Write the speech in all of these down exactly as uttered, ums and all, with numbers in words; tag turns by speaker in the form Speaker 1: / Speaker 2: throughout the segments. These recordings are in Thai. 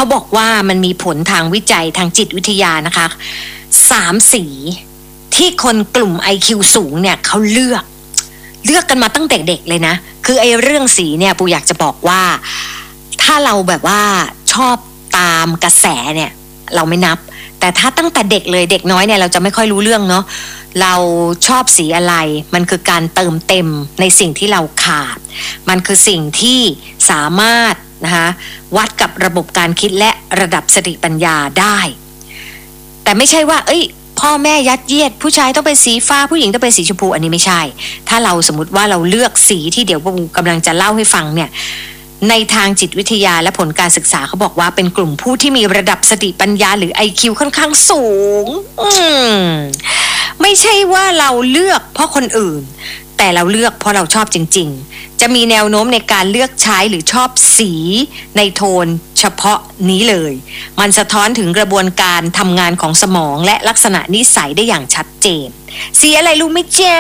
Speaker 1: เขาบอกว่ามันมีผลทางวิจัยทางจิตวิทยานะคะสามสีที่คนกลุ่ม ไอ คิว สูงเนี่ยเขาเลือกเลือกกันมาตั้งแต่เด็กเลยนะคือไอ้เรื่องสีเนี่ยปูอยากจะบอกว่าถ้าเราแบบว่าชอบตามกระแสเนี่ยเราไม่นับแต่ถ้าตั้งแต่เด็กเลยเด็กน้อยเนี่ยเราจะไม่ค่อยรู้เรื่องเนาะเราชอบสีอะไรมันคือการเติมเต็มในสิ่งที่เราขาดมันคือสิ่งที่สามารถนะคะวัดกับระบบการคิดและระดับสติปัญญาได้แต่ไม่ใช่ว่าเอ้ยพ่อแม่ยัดเยียดผู้ชายต้องเป็นสีฟ้าผู้หญิงต้องเป็นสีชมพูอันนี้ไม่ใช่ถ้าเราสมมติว่าเราเลือกสีที่เดี๋ยวปูกำลังจะเล่าให้ฟังเนี่ยในทางจิตวิทยาและผลการศึกษาเขาบอกว่าเป็นกลุ่มผู้ที่มีระดับสติปัญญาหรือ ไอ คิว ค่อนข้างสูงอืมไม่ใช่ว่าเราเลือกเพราะคนอื่นแต่เราเลือกเพราะเราชอบจริงๆจะมีแนวโน้มในการเลือกใช้หรือชอบสีในโทนเฉพาะนี้เลยมันสะท้อนถึงกระบวนการทำงานของสมองและลักษณะนิสัยได้อย่างชัดเจนสีอะไรรู้ไหมจ๊ะ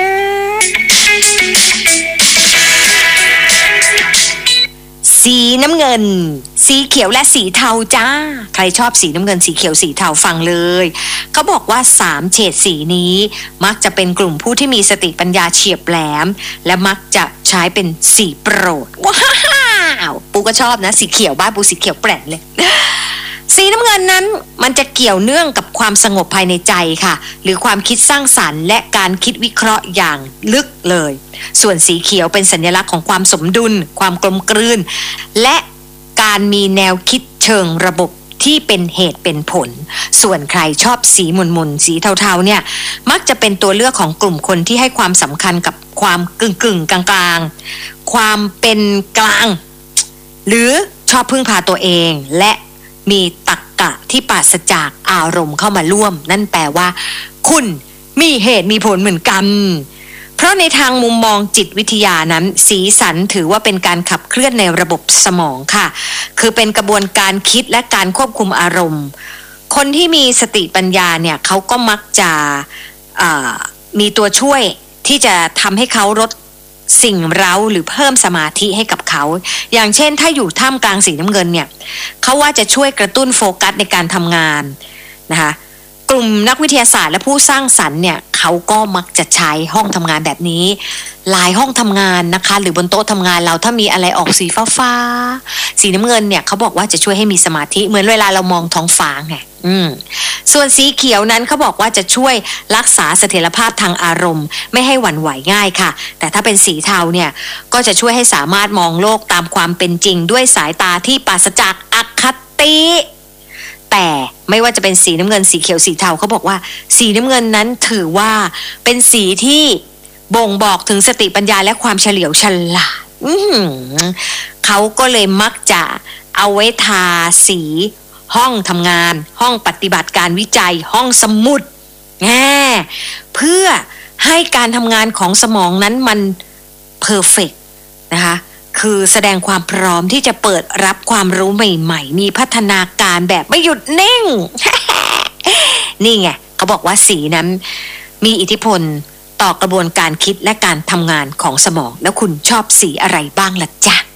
Speaker 1: สีน้ำเงินสีเขียวและสีเทาจ้าใครชอบสีน้ำเงินสีเขียวสีเทาฟังเลยเขาบอกว่าสามเฉดสีนี้มักจะเป็นกลุ่มผู้ที่มีสติปัญญาเฉียบแหลมและมักจะใช้เป็นสีโปรดว้าวปูก็ชอบนะสีเขียวบ้านปูสีเขียวแปลกเลยสีน้ำเงินนั้นมันจะเกี่ยวเนื่องกับความสงบภายในใจค่ะหรือความคิดสร้างสรรค์และการคิดวิเคราะห์อย่างลึกเลยส่วนสีเขียวเป็นสัญลักษณ์ของความสมดุลความกลมกลืนและการมีแนวคิดเชิงระบบที่เป็นเหตุเป็นผลส่วนใครชอบสีหม่นๆสีเทาๆเนี่ยมักจะเป็นตัวเลือกของกลุ่มคนที่ให้ความสำคัญกับความกึ่งๆกลางๆความเป็นกลางหรือชอบพึ่งพาตัวเองและมีตรรกะที่ปราศจากอารมณ์เข้ามาร่วมนั่นแปลว่าคุณมีเหตุมีผลเหมือนกันเพราะในทางมุมมองจิตวิทยานั้นสีสันถือว่าเป็นการขับเคลื่อนในระบบสมองค่ะคือเป็นกระบวนการคิดและการควบคุมอารมณ์คนที่มีสติปัญญาเนี่ยเขาก็มักจะมีตัวช่วยที่จะทำให้เขาลดสิ่งเร้าหรือเพิ่มสมาธิให้กับเขาอย่างเช่นถ้าอยู่ท่ามกลางสีน้ำเงินเนี่ยเขาว่าจะช่วยกระตุ้นโฟกัสในการทำงานนะคะกลุ่มนักวิทยาศาสตร์และผู้สร้างสรรค์เนี่ยเขาก็มักจะใช้ห้องทำงานแบบนี้หลายห้องทำงานนะคะหรือบนโต๊ะทำงานเราถ้ามีอะไรออกสีฟ้าๆสีน้ำเงินเนี่ยเขาบอกว่าจะช่วยให้มีสมาธิเหมือนเวลาเรามองท้องฟ้าไงอืมส่วนสีเขียวนั้นเขาบอกว่าจะช่วยรักษาเสถียรภาพทางอารมณ์ไม่ให้หวั่นไหวง่ายค่ะแต่ถ้าเป็นสีเทาเนี่ยก็จะช่วยให้สามารถมองโลกตามความเป็นจริงด้วยสายตาที่ปราศจากอคติแต่ไม่ว่าจะเป็นสีน้ำเงินสีเขียวสีเทาเขาบอกว่าสีน้ำเงินนั้นถือว่าเป็นสีที่บ่งบอกถึงสติปัญญาและความเฉลียวฉลาดเขาก็เลยมักจะเอาไว้ทาสีห้องทำงานห้องปฏิบัติการวิจัยห้องสมุดแง่เพื่อให้การทำงานของสมองนั้นมันเพอร์เฟกต์นะคะคือแสดงความพร้อมที่จะเปิดรับความรู้ใหม่ๆมีพัฒนาการแบบไม่หยุดนิ่ง นี่ไงเขาบอกว่าสีนั้นมีอิทธิพลต่อกระบวนการคิดและการทำงานของสมองแล้วคุณชอบสีอะไรบ้างล่ะจ๊ะ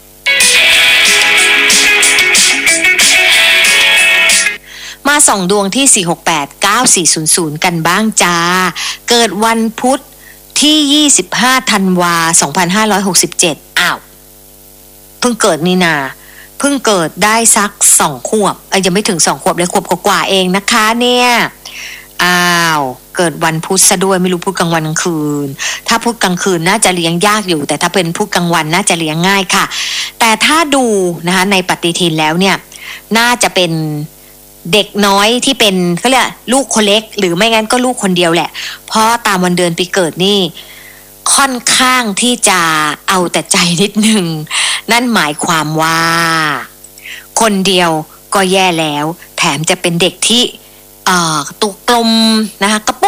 Speaker 1: มาส่องดวงที่สี่ หก แปด เก้า สี่ ศูนย์ ศูนย์กันบ้างจ้าเกิดวันพุธที่ยี่สิบห้าธันวาสองพันห้าร้อยหกสิบเจ็ดอ้าวเพิ่งเกิดนี่นาเพิ่งเกิดได้สักสองขวบเอ้ยยังไม่ถึงสองขวบเลยขวบกว่าๆเองนะคะเนี่ยอ้าวเกิดวันพุธซะด้วยไม่รู้พุธกลางวันกลางคืนถ้าพุธกลางคืนน่าจะเลี้ยงยากอยู่แต่ถ้าเป็นพุธกลางวันน่าจะเลี้ยงง่ายค่ะแต่ถ้าดูนะคะในปฏิทินแล้วเนี่ยน่าจะเป็นเด็กน้อยที่เป็นเขาเรียกลูกคนเล็กหรือไม่งั้นก็ลูกคนเดียวแหละเพราะตามวันเดือนปีเกิดนี่ค่อนข้างที่จะเอาแต่ใจนิดนึงนั่นหมายความว่าคนเดียวก็แย่แล้วแถมจะเป็นเด็กที่เอ่อตัวกลมนะคะกระปุ